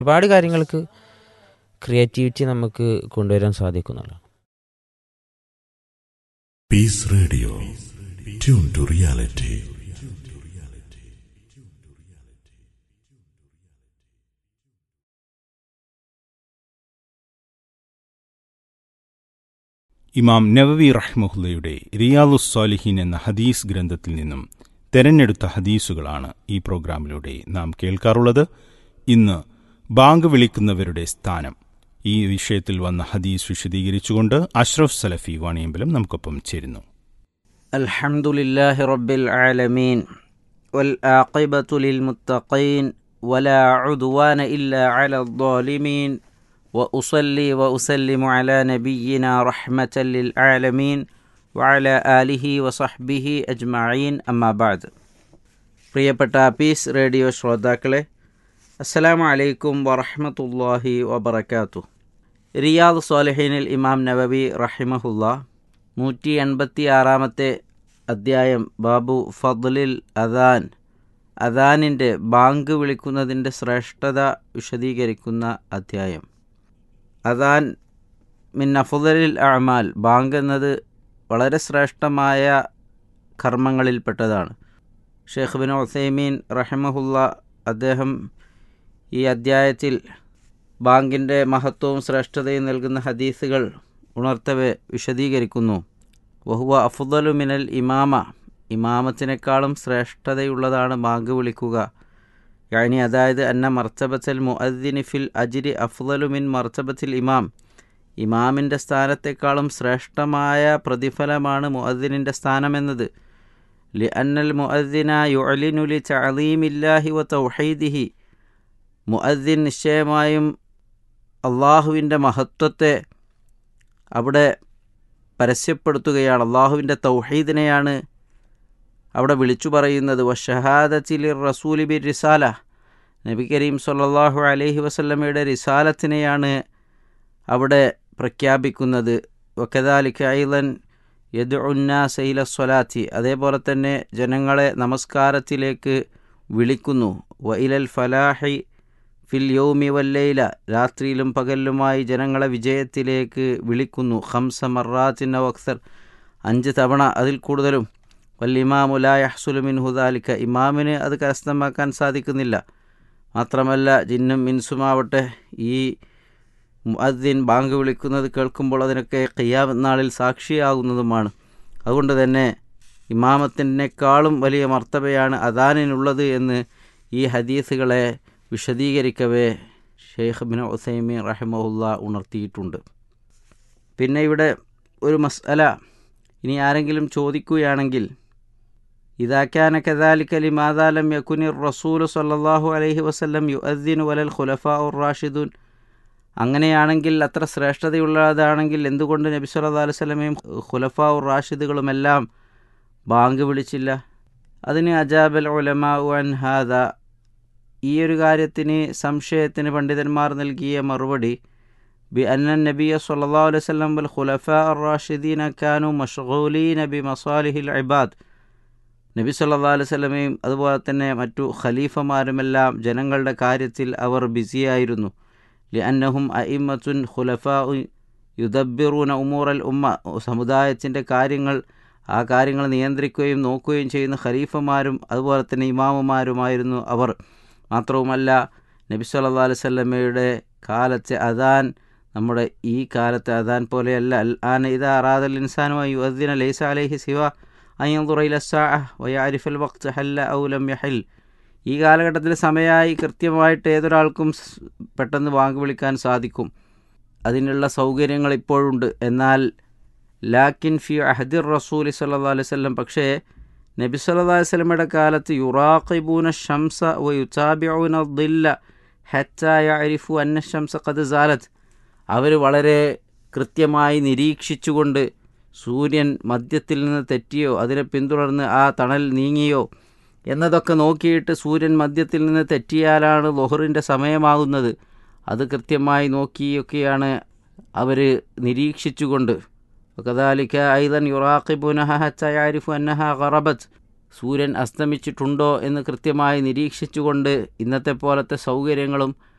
ഒരുപാട് കാര്യങ്ങൾക്ക് ക്രിയേറ്റിവിറ്റി നമുക്ക് കൊണ്ടുവരാൻ സാധിക്കുന്നതാണ്. Piece radio, tune to reality. ഇമാം നവവി റഹ്മഹുല്ലയുടെ റിയാദുസ് സ്വാലിഹീൻ എന്ന ഹദീസ് ഗ്രന്ഥത്തിൽ നിന്നും തെരഞ്ഞെടുത്ത ഹദീസുകളാണ് ഈ പ്രോഗ്രാമിലൂടെ നാം കേൾക്കാറുള്ളത്. ഇന്ന് ബാങ്ക് വിളിക്കുന്നവരുടെ സ്ഥാനം, ഈ വിഷയത്തിൽ വന്ന ഹദീസ് വിശദീകരിച്ചുകൊണ്ട് അഷ്റഫ് സലഫി വാണിയമ്പലം നമുക്കൊപ്പം ചേരുന്നു. അൽഹംദുലില്ലാഹി റബ്ബിൽ ആലമീൻ വൽ ആഖിബത്തു ലിൽ മുത്തഖീൻ വലാ ഉദ്വാന ഇല്ലാ അലൽ ളാലിമീൻ വഉസല്ലി വഉസല്ലിമു അലാ നബിയ്യിനാ റഹ്മത്തൽ ലിൽ ആലമീൻ വഅലാ ആലിഹി വസഹ്ബിഹി അജ്മഈൻ. അമ്മാ ബഅദ്. പ്രിയപ്പെട്ട പീസ് റേഡിയോ ശ്രോതാക്കളെ, അസ്സലാമു അലൈക്കും വറഹ്മത്തുള്ളാഹി വബറകാതുഹു. റിയാദ് സ്വാലിഹീനിൽ ഇമാം നവവി റഹിമഹുല്ലാ 186-ാമത്തെ അദ്ധ്യായം ബാബു ഫദ്ലിൽ അദാൻ, അദാനിൻ്റെ ബാങ്ക് വിളിക്കുന്നതിൻ്റെ ശ്രേഷ്ഠത വിശദീകരിക്കുന്ന അദ്ധ്യായം. അദാൻ മിൻ അഫ്ദലിൽ അഅമാൽ, ബാങ്ക് എന്നത് വളരെ ശ്രേഷ്ഠമായ കർമ്മങ്ങളിൽപ്പെട്ടതാണ്. ഷെയ്ഖ് ബിൻ ഉസൈമീൻ റഹിമഹുല്ല അദ്ദേഹം ഈ അദ്ധ്യായത്തിൽ ബാങ്കിൻ്റെ മഹത്വവും ശ്രേഷ്ഠതയും നൽകുന്ന ഹദീസുകൾ ഉണർത്തവെ വിശദീകരിക്കുന്നു. വഹുവ അഫ്ദലു മിനൽ ഇമാമ, ഇമാമത്തിനേക്കാളും ശ്രേഷ്ഠതയുള്ളതാണ് ബാങ്ക് വിളിക്കുക. യാനി അതായത് അന്ന മർത്തബത്തൽ മുഅദ്ദിനി ഫിൽ അജ്രി അഫ്ദലു മിൻ മർത്തബത്തിൽ ഇമാം, ഇമാമിൻ്റെ സ്ഥാനത്തേക്കാളും ശ്രേഷ്ഠമായ പ്രതിഫലമാണ് മുഅദ്ദിനിൻ്റെ സ്ഥാനമെന്നത്. ലി അന്നൽ മുഅദ്ദിന യുഅ്ലിനു ലി തഅളീമില്ലാഹി വ തൗഹീദിഹി, മുഅദ്ദിൻ നിശ്ചയമായും അള്ളാഹുവിൻ്റെ മഹത്വത്തെ അവിടെ പരസ്യപ്പെടുത്തുകയാണ്, അള്ളാഹുവിൻ്റെ തൗഹീദിനെയാണ് അവിടെ വിളിച്ചു പറയുന്നത്. വശഹാദത്തി ലിർ റസൂലി ബിർ റിസാല, നബി കരീം സ്വല്ലല്ലാഹു അലൈഹി വസല്ലമയുടെ റിസാലത്തിനെയാണ് അവിടെ പ്രഖ്യാപിക്കുന്നത്. വകദാലിക അയ്ളൻ യദ്ഉന്നാസ ഇല സ്വലാത്തി, അതേപോലെ തന്നെ ജനങ്ങളെ നമസ്കാരത്തിലേക്ക് വിളിക്കുന്നു. വ ഇലൽ ഫലാഹി ഫിൽ യൗമി വല്ലൈല, രാത്രിയിലും പകലിലുമായി ജനങ്ങളെ വിജയത്തിലേക്ക് വിളിക്കുന്നു. 5 മറാത്തിൻ ഔ അക്സർ, 5 തവണ അതിൽ കൂടുതലും. വല്ലിമാമു ലാ യഹ്സുലു മിൻഹു ദാലിക, ഇമാമിന് അത് കരസ്ഥമാക്കാൻ സാധിക്കുന്നില്ല. മാത്രമല്ല ജിന്നും ഇൻസുമാവട്ടെ ഈ മുഅദ്ദിൻ ബാങ്ക് വിളിക്കുന്നത് കേൾക്കുമ്പോൾ അതിനൊക്കെ ഖിയാമത്ത് നാളിൽ സാക്ഷിയാകുന്നതുമാണ്. അതുകൊണ്ട് തന്നെ ഇമാമത്തിനേക്കാളും വലിയ മർത്തബയാണ് അദാനിനുള്ളത് എന്ന് ഈ ഹദീസുകളെ വിശദീകരിക്കവേ ഷെയ്ഖ് ബിൻ ഉസൈമീൻ റഹിമഹുല്ലാ ഉണർത്തിയിട്ടുണ്ട്. പിന്നെ ഇവിടെ ഒരു മസ്അല, ഇനി ആരെങ്കിലും ചോദിക്കുകയാണെങ്കിൽ, ഇദാ കാന കദാലിക ലിമാദാ ലം യകുനിർ റസൂലു സ്വല്ലല്ലാഹു അലൈഹി വസല്ലം യുഅദ്ദിനു വലൽ ഖുലഫാഉർ റാഷിദൂൻ, അങ്ങനെയാണെങ്കിൽ അത്ര ശ്രേഷ്ഠതയുള്ളതാണെങ്കിൽ എന്തുകൊണ്ട് നബി സല്ലല്ലാഹു അലൈഹി വസല്ലമയും ഖുലഫാഉർ റാഷിദുകളുമെല്ലാം ബാങ്ക് വിളിച്ചില്ല? അതിന് അജാബൽ ഉലമാഉ അൻ ഹാദാ, ഈ ഒരു കാര്യത്തിന് സംശയത്തിന് പണ്ഡിതന്മാർ നൽകിയ മറുപടി ബി അന്ന നബിയ സ്വല്ലല്ലാഹു അലൈഹി വസല്ലം വൽ ഖുലഫാഉർ റാഷിദീന കാനു മശ്ഗൂലീന ബി മസാലിഹിൽ ഇബാദ്, നബി സല്ലല്ലാഹു അലൈഹി വസല്ലമയും അതുപോലെ തന്നെ മറ്റു ഖലീഫമാരുമെല്ലാം ജനങ്ങളുടെ കാര്യത്തിൽ അവർ ബിസിയായിരുന്നു. ലിഅന്നഹും അഇമ്മത്തുൻ ഖുലഫാഉ യുദബ്ബിറൂന ഉമൂറൽ ഉമ്മ, സമുദായത്തിൻ്റെ കാര്യങ്ങൾ, ആ കാര്യങ്ങൾ നിയന്ത്രിക്കുകയും നോക്കുകയും ചെയ്യുന്ന ഖലീഫമാരും അതുപോലെ തന്നെ ഇമാമുമാരുമായിരുന്നു അവർ. മാത്രവുമല്ല നബി സല്ലല്ലാഹു അലൈഹി വസല്ലമയുടെ കാലത്തെ അദാൻ നമ്മുടെ ഈ കാലത്തെ അദാൻ പോലെയല്ല. അൽ ആന ഇദാ അറാദൽ ഇൻസാനു അൻ യുഅദ്ദിന ലൈസ അലൈഹി സിവാ അൻ യൻദുറ ഇല സ്സാഅ വയഅരിഫൽ വഖ്ത് ഹല്ല ഔ ലം യഹിൽ, ഈ കാലഘട്ടത്തിൽ സമയമായി കൃത്യമായിട്ട് ഏതൊരാൾക്കും പെട്ടെന്ന് ബാങ്ക് വിളിക്കാൻ സാധിക്കും, അതിനുള്ള സൗകര്യങ്ങൾ ഇപ്പോഴുണ്ട്. എന്നാൽ ലാക്കിൻ ഫി അഹദിർ റസൂലി സല്ലല്ലാഹു അലൈഹി വസല്ലം, പക്ഷേ നബി സല്ലല്ലാഹു അലൈഹി വസല്ലമയുടെ കാലത്ത് യുറാഖിബൂന ശംസ വ യുതാബിഊന ദില്ല ഹത്താ യഅരിഫു അന്ന ശംസ ഖദ് സാലത്ത്, അവർ വളരെ കൃത്യമായി നിരീക്ഷിച്ചുകൊണ്ട് സൂര്യൻ മധ്യത്തിൽ നിന്ന് തെറ്റിയോ അതിനെ പിന്തുടർന്ന് ആ തണൽ നീങ്ങിയോ എന്നതൊക്കെ നോക്കിയിട്ട് സൂര്യൻ മധ്യത്തിൽ നിന്ന് തെറ്റിയാലാണ് ളുഹറിൻ്റെ സമയമാകുന്നത്, അത് കൃത്യമായി നോക്കിയൊക്കെയാണ് അവർ നിരീക്ഷിച്ചുകൊണ്ട്. വകദാലിക ഐദൻ യുറാഖിബുനഹ ഹത്താ യഅരിഫു അന്നഹ ഗറബത്, സൂര്യൻ അസ്തമിച്ചിട്ടുണ്ടോ എന്ന് കൃത്യമായി നിരീക്ഷിച്ചുകൊണ്ട് ഇന്നത്തെ പോലത്തെ സൗകര്യങ്ങളും